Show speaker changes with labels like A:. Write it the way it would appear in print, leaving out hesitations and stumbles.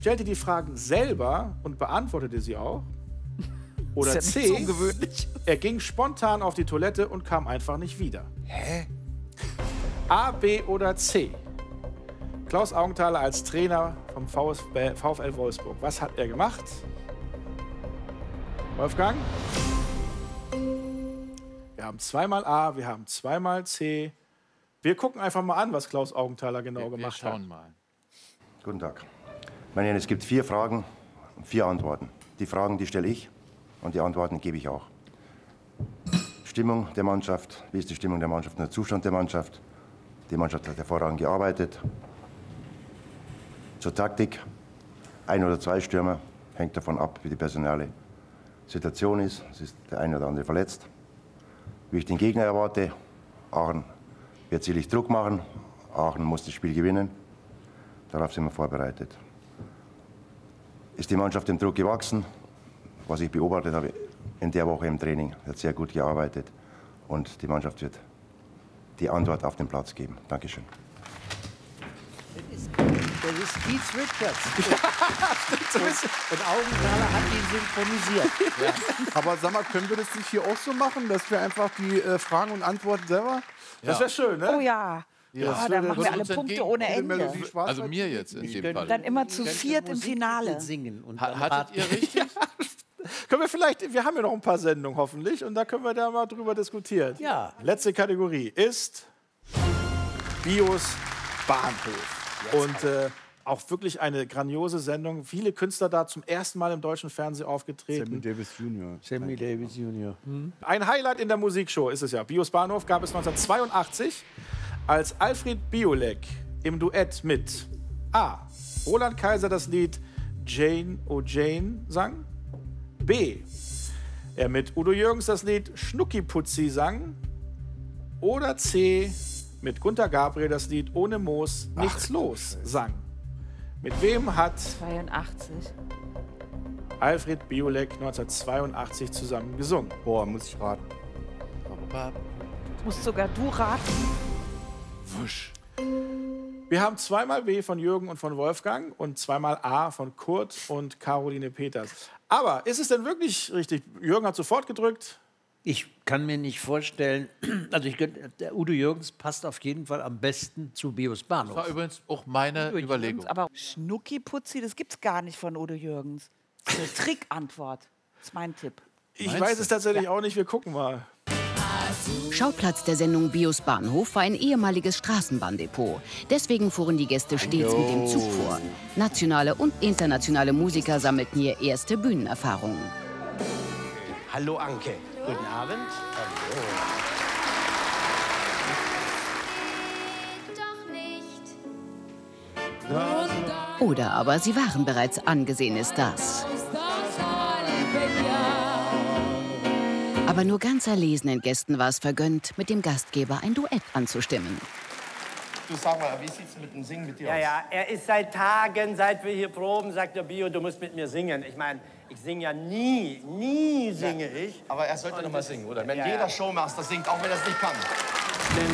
A: Stellte die Fragen selber und beantwortete sie auch. Oder
B: Das ist ja nicht so
A: C,
B: ungewöhnlich.
A: er ging spontan auf die Toilette und kam einfach nicht wieder.
B: Hä?
A: A, B oder C? Klaus Augenthaler als Trainer vom VfL Wolfsburg. Was hat er gemacht? Wolfgang? Wir haben zweimal A, wir haben zweimal C. Wir gucken einfach mal an, was Klaus Augenthaler genau gemacht hat.
C: Wir schauen mal.
D: Guten Tag. Meine Herren, es gibt 4 Fragen und 4 Antworten. Die Fragen, die stelle ich und die Antworten gebe ich auch. Stimmung der Mannschaft, wie ist die Stimmung der Mannschaft und der Zustand der Mannschaft? Die Mannschaft hat hervorragend gearbeitet. Zur Taktik, 1 oder 2 Stürmer, hängt davon ab, wie die personale Situation ist. Es ist der eine oder andere verletzt. Wie ich den Gegner erwarte, Aachen wird sicherlich Druck machen. Aachen muss das Spiel gewinnen. Darauf sind wir vorbereitet. Ist die Mannschaft dem Druck gewachsen? Was ich beobachtet habe in der Woche im Training, hat sehr gut gearbeitet. Und die Mannschaft wird die Antwort auf den Platz geben. Dankeschön.
E: Das ist Keith Richards. Und Augenthaler hat ihn synchronisiert.
F: Ja. Aber sag mal, können wir das nicht hier auch so machen, dass wir einfach die Fragen und Antworten selber...
A: Das wäre schön, ne?
B: Oh ja.
F: Ja,
B: Dann machen wir alle
C: uns
B: Punkte ohne Ende.
C: Also mir jetzt in dem Fall.
B: Dann immer zu viert im Finale.
E: Singen und
C: Hattet ihr richtig?
A: Können wir vielleicht, wir haben ja noch ein paar Sendungen hoffentlich und da können wir da mal drüber diskutieren.
E: Ja.
A: Letzte Kategorie ist Bios Bahnhof. Und auch wirklich eine grandiose Sendung. Viele Künstler da zum ersten Mal im deutschen Fernsehen aufgetreten.
F: Sammy Davis Jr.
E: Sammy Davis Jr.
A: Ein Highlight in der Musikshow ist es ja. Bios Bahnhof gab es 1982, als Alfred Biolek im Duett mit A. Roland Kaiser das Lied Jane, oh Jane sang. B. Er mit Udo Jürgens das Lied Schnuckiputzi sang. Oder C. Mit Gunter Gabriel das Lied Ohne Moos nichts los sang. Mit wem hat
B: 82.
A: Alfred Biolek 1982 zusammen gesungen?
F: Boah, muss ich raten.
B: Musst sogar du raten.
C: Wusch.
A: Wir haben zweimal B von Jürgen und von Wolfgang und zweimal A von Kurt und Caroline Peters. Aber ist es denn wirklich richtig? Jürgen hat sofort gedrückt.
E: Ich kann mir nicht vorstellen, also der Udo Jürgens passt auf jeden Fall am besten zu Bios Bahnhof.
C: Das war übrigens auch meine Überlegung.
B: Aber Schnuckiputzi, das gibt's gar nicht von Udo Jürgens. Das ist eine Trickantwort. Das ist mein Tipp.
A: Ich weiß es tatsächlich auch nicht. Wir gucken mal.
G: Schauplatz der Sendung Bios Bahnhof war ein ehemaliges Straßenbahndepot. Deswegen fuhren die Gäste stets mit dem Zug vor. Nationale und internationale Musiker sammelten hier erste Bühnenerfahrungen.
H: Hallo Anke. Guten Abend. Hallo.
G: Oder aber sie waren bereits angesehene Stars. Aber nur ganz erlesenen Gästen war es vergönnt, mit dem Gastgeber ein Duett anzustimmen.
H: Du sag mal, wie sieht's mit dem Singen mit dir aus?
I: Ja, er ist seit Tagen, seit wir hier proben, sagt der Bio, du musst mit mir singen. Ich meine, ich singe ja nie singe ich.
H: Aber er sollte noch mal singen, oder? Wenn
I: Ja,
H: jeder
I: ja.
H: Showmaster singt, auch wenn er es nicht kann.